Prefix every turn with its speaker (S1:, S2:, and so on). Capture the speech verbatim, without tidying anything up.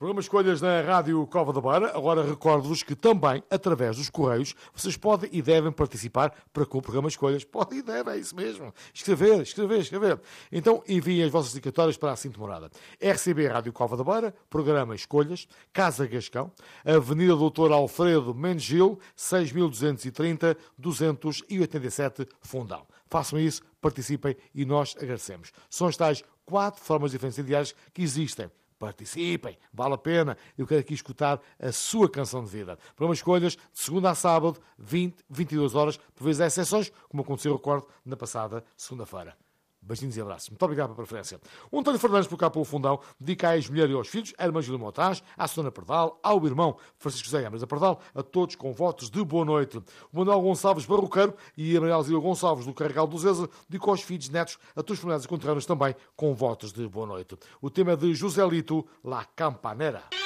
S1: Programa Escolhas na Rádio Cova da Beira. Agora recordo-vos que também, através dos Correios, vocês podem e devem participar para com o Programa Escolhas. Podem e devem, é isso mesmo. Escrever, escrever, escrever. Então enviem as vossas dedicatórias para a seguinte morada. R C B Rádio Cova da Beira, Programa Escolhas, Casa Gascão, Avenida Doutor Alfredo Mendes Gil, seis mil duzentos e trinta, duzentos e oitenta e sete, Fundão. Façam isso, participem e nós agradecemos. São as tais quatro formas diferenciais que existem. Participem, vale a pena. Eu quero aqui escutar a sua canção de vida. Programa Escolhas, de segunda a sábado, vinte, vinte e duas horas. Por vezes há exceções, como aconteceu, recordo, na passada segunda-feira. Beijinhos e abraços. Muito obrigado pela preferência. O António Fernandes, por cá pelo Fundão, dedica à ex-mulher e aos filhos, à irmã Júlia Motaz, à Susana Pardal, ao irmão Francisco José Amas da Pardal, a todos com votos de boa noite. O Manuel Gonçalves Barroqueiro e a Maria Alzira Gonçalves do Carregal do Zeza dedicou aos filhos, netos, a todos os familiares e conterrâneos também com votos de boa noite. O tema é de Joselito La Campanera.